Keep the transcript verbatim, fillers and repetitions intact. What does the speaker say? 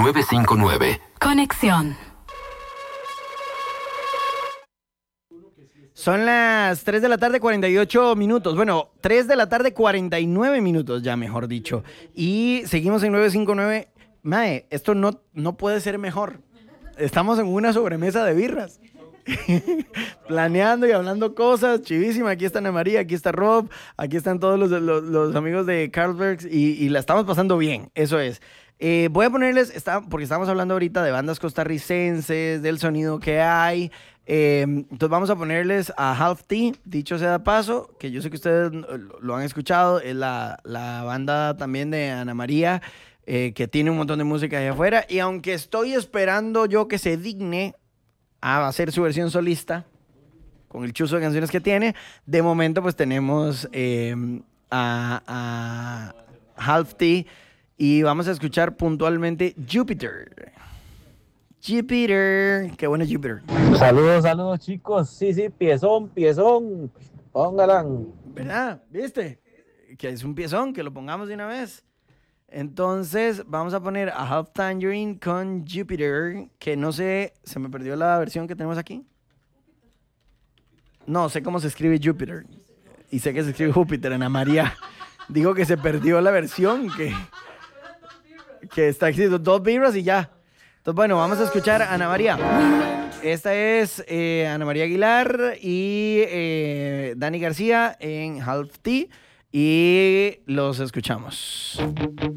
nueve cinco nueve. Conexión. Son las tres de la tarde, cuarenta y ocho minutos. Bueno, tres de la tarde, cuarenta y nueve minutos ya, mejor dicho. Y seguimos en nueve cinco nueve. Mae, esto no, no puede ser mejor. Estamos en una sobremesa de birras. Planeando y hablando cosas, chivísima. Aquí está Ana María, aquí está Rob, aquí están todos los, los, los amigos de Carlsberg y, y la estamos pasando bien, eso es. Eh, voy a ponerles, está, porque estamos hablando ahorita de bandas costarricenses, del sonido que hay. Eh, entonces vamos a ponerles a Half Tea, dicho sea de paso, que yo sé que ustedes lo han escuchado, es la, la banda también de Ana María, eh, que tiene un montón de música allá afuera. Y aunque estoy esperando yo que se digne a hacer su versión solista, con el chuzo de canciones que tiene, de momento pues tenemos eh, a, a Half Tea y vamos a escuchar puntualmente Jupiter. Jupiter, qué bueno Jupiter. Saludos, saludos chicos. Sí, sí, piezón, piezón. Póngalan. ¿Verdad? ¿Viste? Que es un piezón, que lo pongamos de una vez. Entonces vamos a poner a Half Tangerine con Jupiter, que no sé, se me perdió la versión que tenemos aquí. No, sé cómo se escribe Jupiter. Y sé que se escribe Júpiter, Ana María. Digo que se perdió la versión, que, que está escrito dos birras y ya. Entonces, bueno, vamos a escuchar a Ana María. Esta es eh, Ana María Aguilar y eh, Dani García en Half Tea. Y los escuchamos.